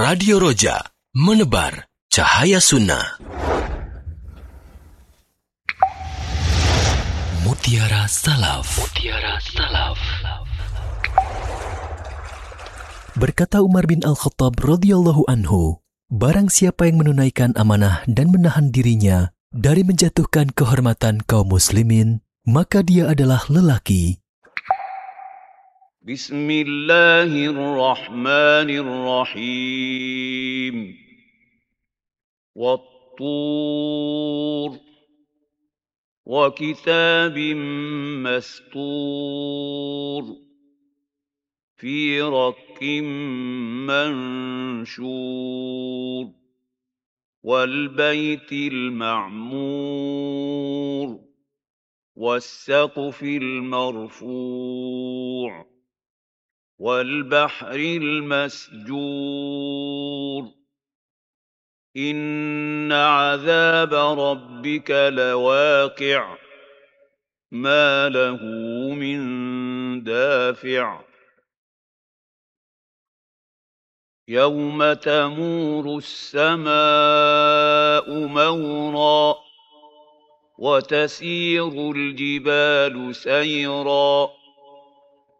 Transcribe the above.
Radio Roja, menebar cahaya sunnah. Mutiara Salaf. Mutiara Salaf. Berkata Umar bin Al-Khattab radhiyallahu anhu, barang siapa yang menunaikan amanah dan menahan dirinya dari menjatuhkan kehormatan kaum muslimin, maka dia adalah lelaki. Bismillahirrahmanirrahim. Wat-tur wa kitabim mastur fi raqqim manshur wal baitil ma'mur was-saqfil marfu' والبحر المسجور إن عذاب ربك لواقع ما له من دافع يوم تمور السماء مورا وتسير الجبال سيرا